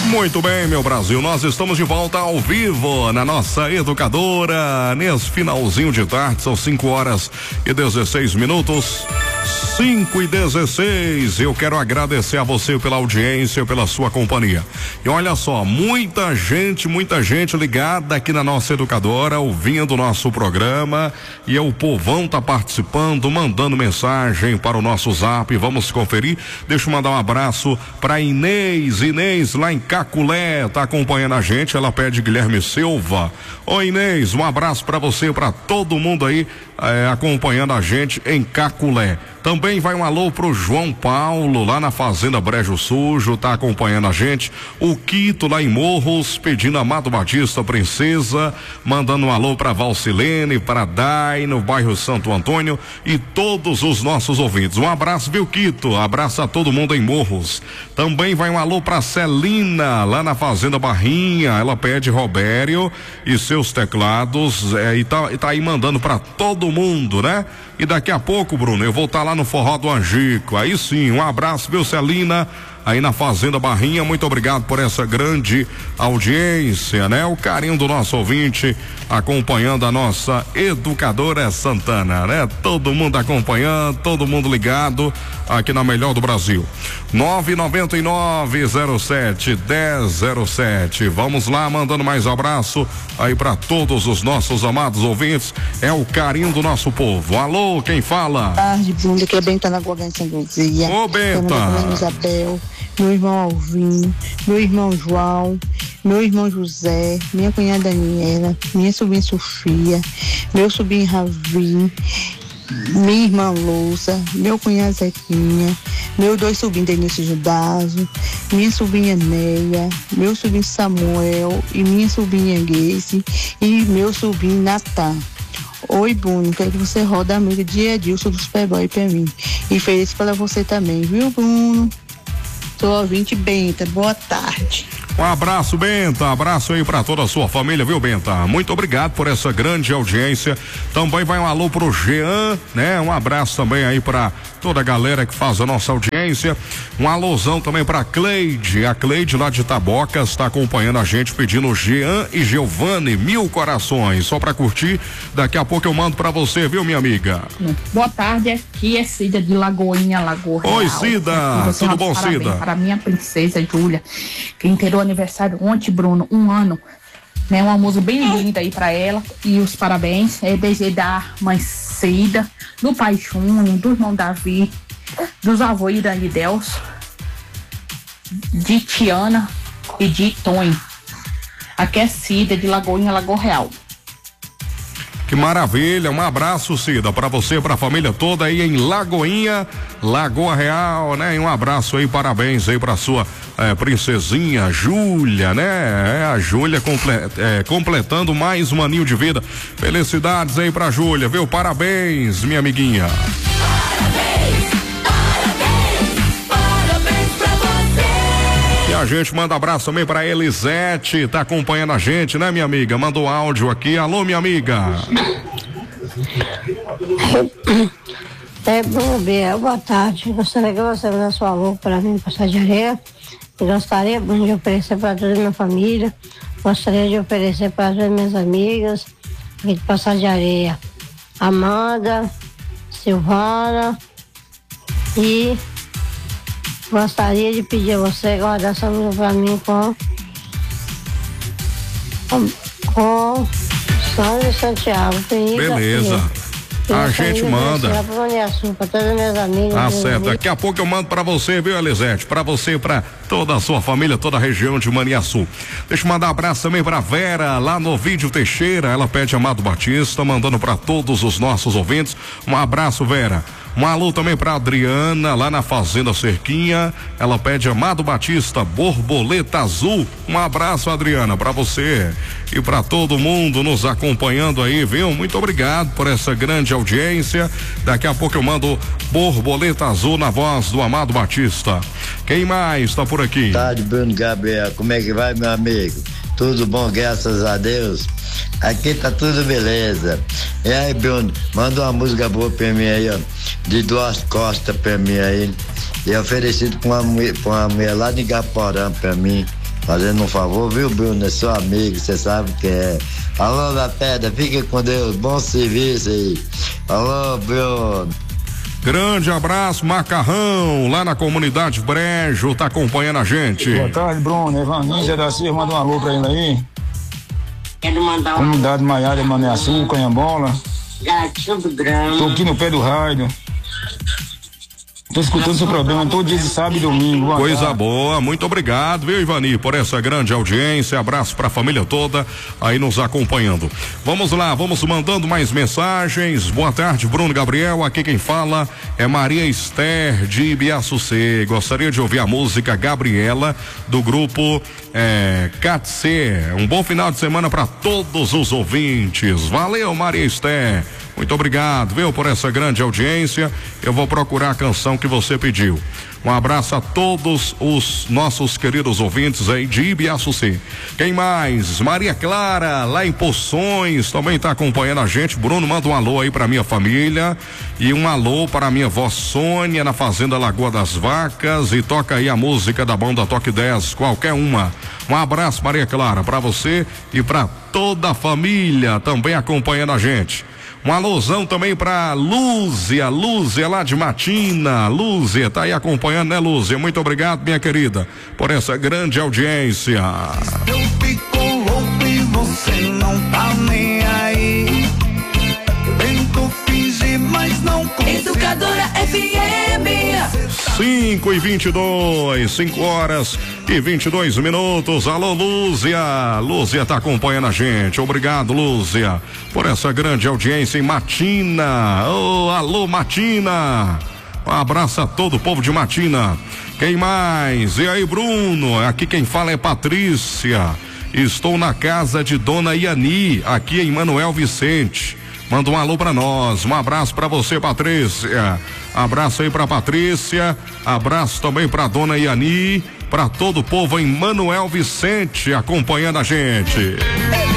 Muito bem, meu Brasil, nós estamos de volta ao vivo na nossa Educadora, nesse finalzinho de tarde, são 5h16. 5h16, eu quero agradecer a você pela audiência, pela sua companhia. E olha só, muita gente ligada aqui na nossa Educadora, ouvindo o nosso programa, e o povão tá participando, mandando mensagem para o nosso zap, vamos conferir. Deixa eu mandar um abraço para Inês lá em Caculé, tá acompanhando a gente, ela pede Guilherme Silva. Oi Inês, um abraço para você, para todo mundo aí acompanhando a gente em Caculé. Também vai um alô pro João Paulo, lá na Fazenda Brejo Sujo, tá acompanhando a gente. O Quito, lá em Morros, pedindo Amado Batista Princesa, mandando um alô pra Valcilene, pra Dai, no bairro Santo Antônio, e todos os nossos ouvintes. Um abraço, viu, Quito? Abraço a todo mundo em Morros. Também vai um alô pra Celina, lá na Fazenda Barrinha, ela pede Robério e seus teclados, e tá aí mandando pra todo mundo, né? E daqui a pouco, Bruno, eu vou estar lá no Forró do Angico. Aí sim, um abraço, viu, Celina, aí na Fazenda Barrinha. Muito obrigado por essa grande audiência, né? O carinho do nosso ouvinte acompanhando a nossa Educadora Santana, né? Todo mundo acompanhando, todo mundo ligado aqui na melhor do Brasil. 999-07-1007. Vamos lá, mandando mais abraço aí para todos os nossos amados ouvintes. É o carinho do nosso povo. Alô, quem fala? Boa tarde, Bunda, que é Benta na Guarda em São Luzia. Ô, Benta. Meu irmão Isabel, meu irmão Alvin, meu irmão João, meu irmão José, minha cunhada Daniela, minha sobrinha Sofia, meu sobrinho Ravi, minha irmã Louça, meu cunhado Zequinha, meus dois sobrinhos Denilson e Judaso, minha sobrinha Neia, meu sobrinho Samuel e minha sobrinha Geise e meu sobrinho Natan. Oi, Bruno, quero que você roda a amiga de Edilson do Superboy pra mim. E feliz para você também, viu, Bruno? Sou ouvinte Benta, boa tarde. Um abraço, Benta, abraço aí pra toda a sua família, viu, Benta? Muito obrigado por essa grande audiência. Também vai um alô pro Jean, né? Um abraço também aí pra toda a galera que faz a nossa audiência. Um alôzão também pra Cleide, a Cleide lá de Tabocas está acompanhando a gente, pedindo Jean e Giovanni, 1000 corações, só pra curtir. Daqui a pouco eu mando pra você, viu, minha amiga? Boa tarde, aqui é Cida de Lagoinha, Lagoa Real. Oi, Cida, tudo bom, Cida? Para minha princesa Júlia, que inteirou aniversário ontem, Bruno, 1 ano, né? Uma música bem linda aí pra ela, e os parabéns, desejei da mãe Cida, do pai Júnior, do irmão Davi, dos avós Irã e Delso, de Tiana e de Tonho. Aqui é Cida de Lagoinha, Lagoa Real. Que maravilha, um abraço, Cida, pra você, pra família toda aí em Lagoinha, Lagoa Real, né? E um abraço aí, parabéns aí pra sua princesinha Júlia, né? A Júlia completando mais um aninho de vida. Felicidades aí pra Júlia, viu? Parabéns, minha amiguinha. E a gente manda abraço também pra Elisete, tá acompanhando a gente, né, minha amiga? Mandou áudio aqui. Alô, minha amiga. Bom dia, boa tarde. Gostaria que você mandasse sua alô para mim, Passar de Areia. Eu gostaria de oferecer para toda a minha família. Gostaria de oferecer para todas as minhas amigas aqui de Passar de Areia. Amanda, Silvana, e gostaria de pedir a você guardar essa música para mim com Sandra Santiago. Beleza. A gente manda. Para todas as minhas amigas. Tá certo. Daqui a pouco eu mando pra você, viu, Elisete? Pra você e pra toda a sua família, toda a região de Maniaçu. Deixa eu mandar um abraço também pra Vera, lá no Vídeo Teixeira. Ela pede Amado Batista, mandando pra todos os nossos ouvintes. Um abraço, Vera. Um alô também pra Adriana, lá na Fazenda Cerquinha. Ela pede Amado Batista, Borboleta Azul. Um abraço, Adriana, pra você e pra todo mundo nos acompanhando aí, viu? Muito obrigado por essa grande audiência. Daqui a pouco eu mando Borboleta Azul na voz do Amado Batista. Quem mais tá por aqui? Boa tarde, Bruno Gabriel. Como é que vai, meu amigo? Tudo bom, graças a Deus. Aqui tá tudo beleza. E aí, Bruno, manda uma música boa pra mim aí, ó. De Duas Costas pra mim aí. E oferecido pra uma mulher lá de Gaporã pra mim. fazendo um favor, viu, Bruno? É seu amigo, você sabe o que é. Alô, da Pedra, fique com Deus, bom serviço aí. Alô, Bruno. Grande abraço, Macarrão, lá na comunidade Brejo, tá acompanhando a gente. Boa tarde, Bruno. Evanísia da Silva, manda um alô pra ele aí. Quero mandar uma. Comunidade Maiara, Maneaçu, Canhambola. Gatinho do Grama. Tô aqui no pé do raio. Tô escutando seu programa todo dia de sábado e domingo. Coisa boa, muito obrigado, viu, Ivani, por essa grande audiência. Abraço pra família toda aí nos acompanhando. Vamos lá, vamos mandando mais mensagens. Boa tarde, Bruno Gabriel. Aqui quem fala é Maria Esther de Ibiaçucê. Gostaria de ouvir a música Gabriela do grupo CATC. Um bom final de semana para todos os ouvintes. Valeu, Maria Esther. Muito obrigado, viu, por essa grande audiência. Eu vou procurar a canção que você pediu. Um abraço a todos os nossos queridos ouvintes aí de Ibiaçucê. Quem mais? Maria Clara, lá em Poções, também está acompanhando a gente. Bruno, manda um alô aí para minha família e um alô para minha avó Sônia na Fazenda Lagoa das Vacas, e toca aí a música da banda Toque 10, qualquer uma. Um abraço, Maria Clara, para você e para toda a família também acompanhando a gente. Um alôzão também pra Lúzia lá de Matina. Lúzia, tá aí acompanhando, né, Lúzia? Muito obrigado, minha querida, por essa grande audiência. Eu fico louco e você não tá nem aí. Tento fingir, mas não consigo. Educadora FM 5:22, 5h22. Alô, Lúzia. Lúzia tá acompanhando a gente. Obrigado, Lúzia, por essa grande audiência em Matina. Oh, alô, Matina. Um abraço a todo o povo de Matina. Quem mais? E aí, Bruno? Aqui quem fala é Patrícia. Estou na casa de Dona Iani, aqui em Manuel Vicente. Manda um alô pra nós. Um abraço pra você, Patrícia. Abraço aí pra Patrícia. Abraço também pra Dona Iani. Pra todo o povo em Manuel Vicente acompanhando a gente.